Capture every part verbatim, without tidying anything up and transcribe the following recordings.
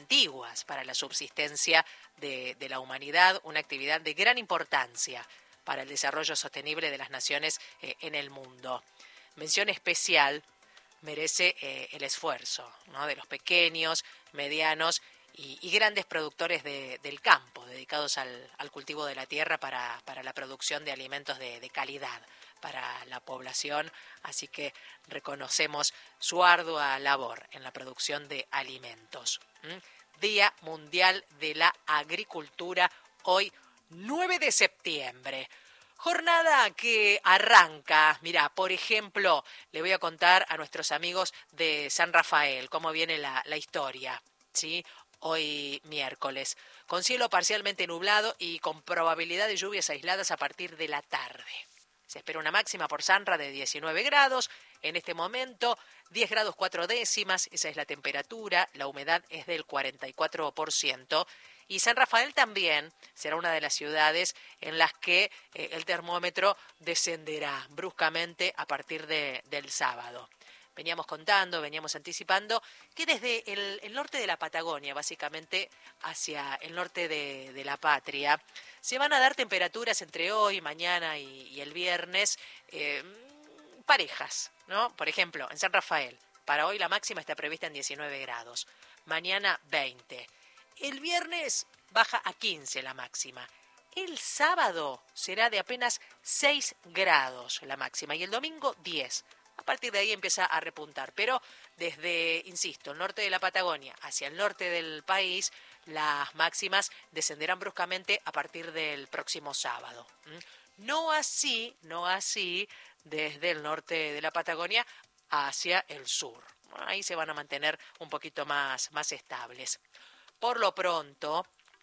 antiguas para la subsistencia de, de la humanidad, una actividad de gran importancia para el desarrollo sostenible de las naciones eh, en el mundo. Mención especial merece eh, el esfuerzo, ¿no?, de los pequeños, medianos y, y grandes productores de, del campo, dedicados al, al cultivo de la tierra para, para la producción de alimentos de, de calidad para la población. Así que reconocemos su ardua labor en la producción de alimentos. ¿Mm? Día Mundial de la Agricultura, hoy nueve de septiembre. Jornada que arranca, mira, por ejemplo, le voy a contar a nuestros amigos de San Rafael cómo viene la, la historia, ¿sí? Hoy miércoles, con cielo parcialmente nublado y con probabilidad de lluvias aisladas a partir de la tarde. Se espera una máxima por Sanra de diecinueve grados, en este momento diez grados cuatro décimas, esa es la temperatura, la humedad es del cuarenta y cuatro por ciento. Y San Rafael también será una de las ciudades en las que eh, el termómetro descenderá bruscamente a partir de, del sábado. Veníamos contando, veníamos anticipando que desde el, el norte de la Patagonia, básicamente hacia el norte de, de la patria, se van a dar temperaturas entre hoy, mañana y, y el viernes eh, parejas, ¿no? Por ejemplo, en San Rafael, para hoy la máxima está prevista en diecinueve grados, mañana veinte. El viernes baja a quince la máxima. El sábado será de apenas seis grados la máxima y el domingo diez. A partir de ahí empieza a repuntar. Pero desde, insisto, el norte de la Patagonia hacia el norte del país, las máximas descenderán bruscamente a partir del próximo sábado. No así, no así desde el norte de la Patagonia hacia el sur. Ahí se van a mantener un poquito más, más estables. Por lo pronto,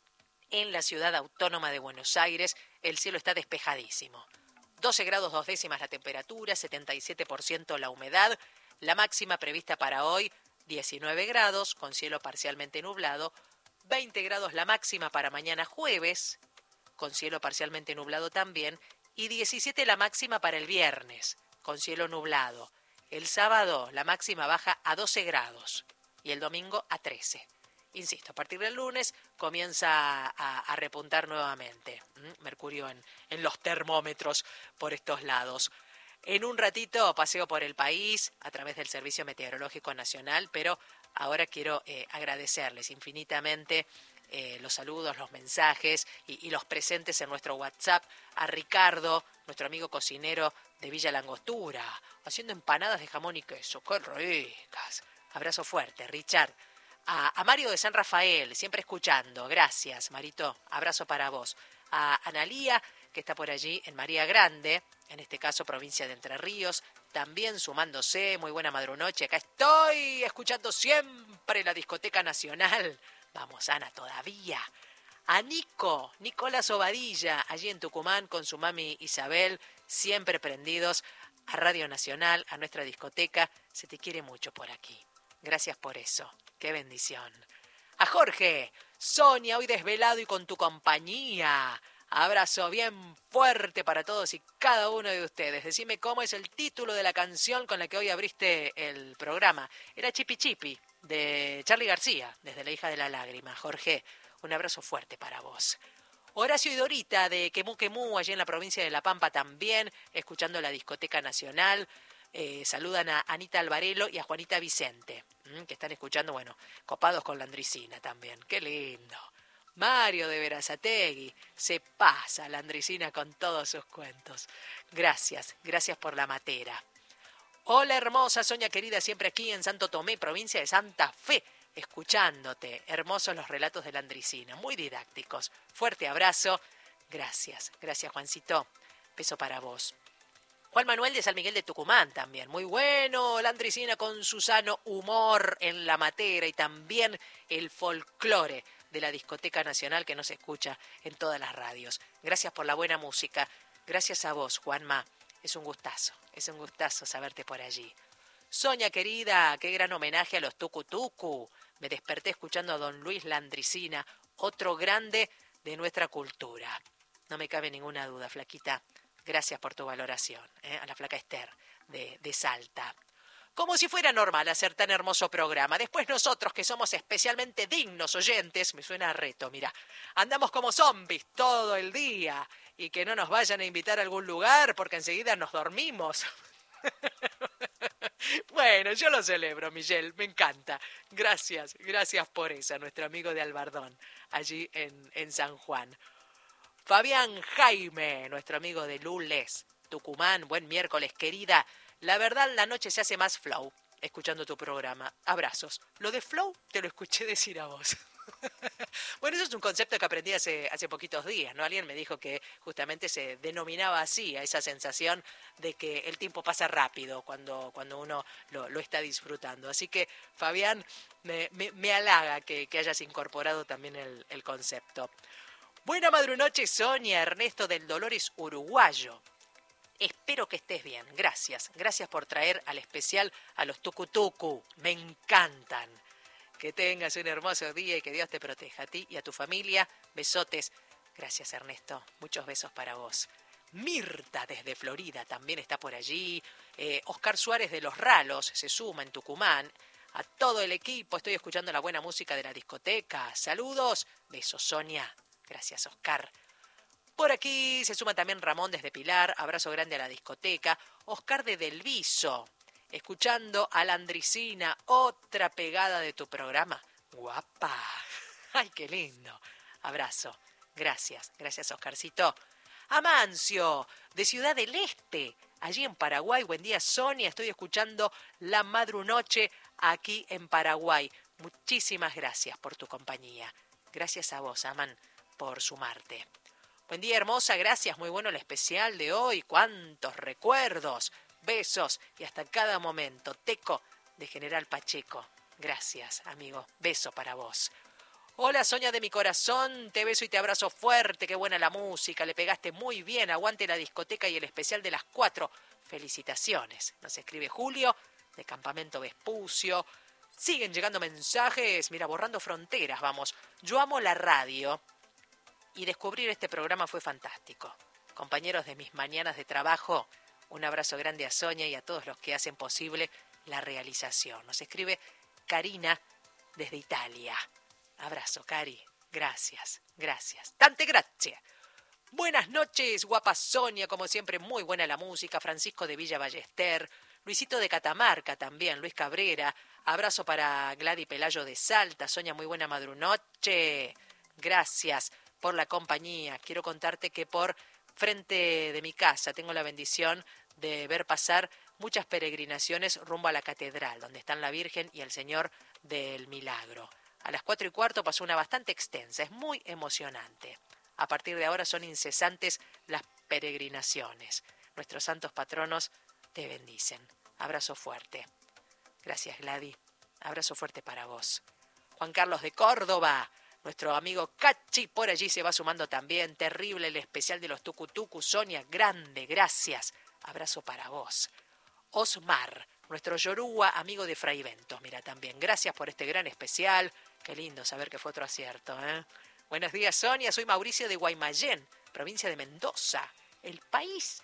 en la ciudad autónoma de Buenos Aires, el cielo está despejadísimo. doce grados dos décimas la temperatura, setenta y siete por ciento la humedad. La máxima prevista para hoy, diecinueve grados, con cielo parcialmente nublado. veinte grados la máxima para mañana jueves, con cielo parcialmente nublado también. Y diecisiete la máxima para el viernes, con cielo nublado. El sábado la máxima baja a doce grados y el domingo a trece. Insisto, a partir del lunes comienza a, a repuntar nuevamente. ¿Mm? Mercurio en, en los termómetros por estos lados. En un ratito paseo por el país a través del Servicio Meteorológico Nacional, pero ahora quiero eh, agradecerles infinitamente eh, los saludos, los mensajes y, y los presentes en nuestro WhatsApp a Ricardo, nuestro amigo cocinero de Villa Langostura, haciendo empanadas de jamón y queso. ¡Qué ricas! Abrazo fuerte, Richard. A, a Mario de San Rafael, siempre escuchando. Gracias, Marito. Abrazo para vos. A Analía, que está por allí en María Grande, en este caso provincia de Entre Ríos, también sumándose. Muy buena madrunoche. Acá estoy escuchando siempre la Discoteca Nacional. Vamos, Ana, todavía. A Nico, Nicolás Obadilla, allí en Tucumán con su mami Isabel, siempre prendidos a Radio Nacional, a nuestra discoteca. Se te quiere mucho por aquí. Gracias por eso. ¡Qué bendición! A Jorge, Sonia, hoy desvelado y con tu compañía. Abrazo bien fuerte para todos y cada uno de ustedes. Decime cómo es el título de la canción con la que hoy abriste el programa. Era Chipi Chipi, de Charly García, desde La Hija de la Lágrima. Jorge, un abrazo fuerte para vos. Horacio y Dorita, de Quemú Quemú, allí en la provincia de La Pampa también, escuchando la Discoteca Nacional. Eh, saludan a Anita Alvarelo y a Juanita Vicente, mmm, que están escuchando, bueno, copados con Landricina también. ¡Qué lindo! Mario de Berazategui, se pasa Landricina con todos sus cuentos. Gracias, gracias por la matera. Hola hermosa, Sonia querida, siempre aquí en Santo Tomé, provincia de Santa Fe, escuchándote. Hermosos los relatos de Landricina, muy didácticos. Fuerte abrazo. Gracias, gracias Juancito. Beso para vos. Juan Manuel de San Miguel de Tucumán también. Muy bueno, Landricina con su sano humor en la matera y también el folclore de la Discoteca Nacional que nos escucha en todas las radios. Gracias por la buena música. Gracias a vos, Juanma. Es un gustazo, es un gustazo saberte por allí. Sonia querida, qué gran homenaje a los Tucu Tucu. Me desperté escuchando a don Luis Landricina, otro grande de nuestra cultura. No me cabe ninguna duda, flaquita. Gracias por tu valoración, ¿eh? A la flaca Esther de, de Salta. Como si fuera normal hacer tan hermoso programa. Después nosotros, que somos especialmente dignos oyentes, me suena a reto, mira, andamos como zombies todo el día y que no nos vayan a invitar a algún lugar porque enseguida nos dormimos. Bueno, yo lo celebro, Michelle, me encanta. Gracias, gracias por eso, nuestro amigo de Albardón, allí en, en San Juan. Fabián Jaime, nuestro amigo de Lules, Tucumán, buen miércoles, querida. La verdad, la noche se hace más flow escuchando tu programa. Abrazos. Lo de flow te lo escuché decir a vos. Bueno, eso es un concepto que aprendí hace, hace poquitos días, ¿no? Alguien me dijo que justamente se denominaba así, a esa sensación de que el tiempo pasa rápido cuando, cuando uno lo, lo está disfrutando. Así que, Fabián, me, me, me halaga que, que hayas incorporado también el, el concepto. Buena madrunoche, Sonia, Ernesto del Dolores Uruguayo. Espero que estés bien. Gracias. Gracias por traer al especial a los tucutucu. Me encantan. Que tengas un hermoso día y que Dios te proteja a ti y a tu familia. Besotes. Gracias, Ernesto. Muchos besos para vos. Mirta desde Florida también está por allí. Eh, Oscar Suárez de Los Ralos se suma en Tucumán. A todo el equipo. Estoy escuchando la buena música de la discoteca. Saludos. Besos, Sonia. Gracias, Oscar. Por aquí se suma también Ramón desde Pilar, abrazo grande a la discoteca. Oscar de Delviso, escuchando a la Andricina, otra pegada de tu programa. Guapa, ay, qué lindo. Abrazo, gracias, gracias Oscarcito. Amancio, de Ciudad del Este, allí en Paraguay. Buen día, Sonia, estoy escuchando La Madrunoche aquí en Paraguay. Muchísimas gracias por tu compañía. Gracias a vos, Aman, por sumarte. Buen día, hermosa, gracias, muy bueno el especial de hoy, cuántos recuerdos, besos y hasta cada momento. Teco de General Pacheco, gracias, amigo, beso para vos. Hola, Sonia de mi corazón, te beso y te abrazo fuerte, qué buena la música, le pegaste muy bien, aguante la discoteca y el especial de las cuatro, felicitaciones. Nos escribe Julio, de Campamento Vespucio, siguen llegando mensajes, mira, borrando fronteras, vamos, yo amo la radio. Y descubrir este programa fue fantástico. Compañeros de mis mañanas de trabajo, un abrazo grande a Sonia y a todos los que hacen posible la realización. Nos escribe Karina desde Italia. Abrazo, Cari. Gracias, gracias. Tante grazie. Buenas noches, guapa Sonia. Como siempre, muy buena la música. Francisco de Villa Ballester. Luisito de Catamarca también. Luis Cabrera. Abrazo para Gladys Pelayo de Salta. Sonia, muy buena madrunoche. Gracias por la compañía. Quiero contarte que por frente de mi casa tengo la bendición de ver pasar muchas peregrinaciones rumbo a la catedral, donde están la Virgen y el Señor del Milagro. A las cuatro y cuarto pasó una bastante extensa, es muy emocionante. A partir de ahora son incesantes las peregrinaciones. Nuestros santos patronos te bendicen. Abrazo fuerte. Gracias, Gladys. Abrazo fuerte para vos. Juan Carlos de Córdoba. Nuestro amigo Cachi por allí se va sumando también. Terrible el especial de los tucutucu. Sonia, grande, gracias. Abrazo para vos. Osmar, nuestro Yoruba, amigo de Fray Bentos. Mira también, gracias por este gran especial. Qué lindo saber que fue otro acierto, ¿eh? Buenos días, Sonia. Soy Mauricio de Guaymallén, provincia de Mendoza. El país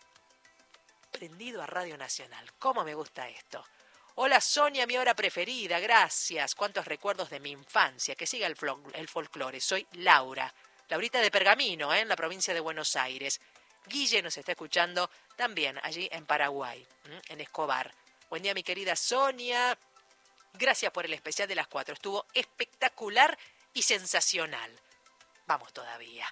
prendido a Radio Nacional. ¿Cómo me gusta esto? Hola Sonia, mi hora preferida, gracias. Cuántos recuerdos de mi infancia. Que siga el, el folclore. Soy Laura, Laurita de Pergamino, ¿eh? En la provincia de Buenos Aires. Guille nos está escuchando también allí en Paraguay, ¿eh? En Escobar. Buen día, mi querida Sonia. Gracias por el especial de las cuatro. Estuvo espectacular y sensacional. Vamos todavía.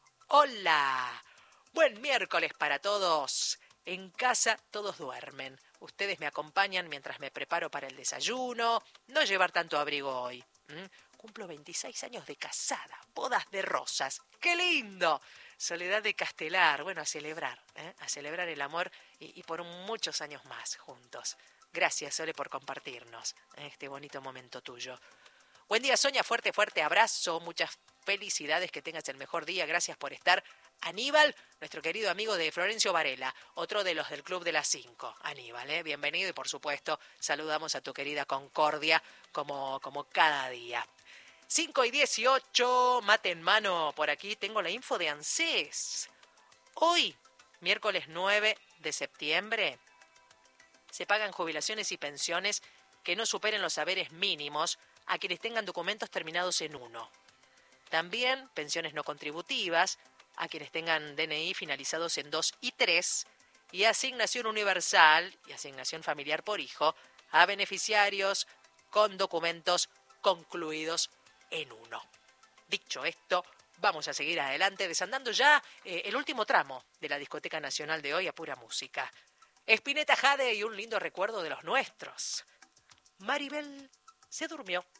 Hola. Buen miércoles para todos. En casa todos duermen. Ustedes me acompañan mientras me preparo para el desayuno. No llevar tanto abrigo hoy. ¿Mm? Cumplo veintiséis años de casada. Bodas de rosas. ¡Qué lindo! Soledad de Castelar. Bueno, a celebrar. ¿eh? A celebrar el amor y, y por muchos años más juntos. Gracias, Sole, por compartirnos este bonito momento tuyo. Buen día, Sonia. Fuerte, fuerte abrazo. Muchas felicidades. Que tengas el mejor día. Gracias por estar. Aníbal, nuestro querido amigo de Florencio Varela, otro de los del Club de las Cinco. Aníbal, ¿eh? Bienvenido y por supuesto saludamos a tu querida Concordia como, como cada día. cinco y dieciocho, mate en mano por aquí, tengo la info de ANSES. Hoy, miércoles nueve de septiembre, Se pagan jubilaciones y pensiones que no superen los saberes mínimos a quienes tengan documentos terminados en uno. También pensiones no contributivas a quienes tengan D N I finalizados en dos y tres, y asignación universal y asignación familiar por hijo a beneficiarios con documentos concluidos en uno. Dicho esto, vamos a seguir adelante desandando ya eh, el último tramo de la Discoteca Nacional de hoy a pura música. Spinetta, Jade y un lindo recuerdo de los nuestros. Maribel se durmió.